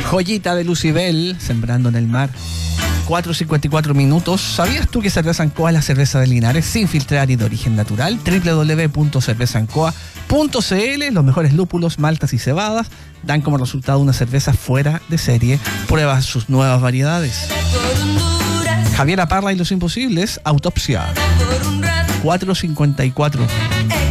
Joyita de Lucibel, sembrando en el mar. 4:54 minutos. ¿Sabías tú que Cerveza Ancoa es la cerveza de Linares sin filtrar y de origen natural? www.cervezancoa.cl. Los mejores lúpulos, maltas y cebadas dan como resultado una cerveza fuera de serie. Prueba sus nuevas variedades. Javiera Parra y los imposibles, Autopsia. 4:54.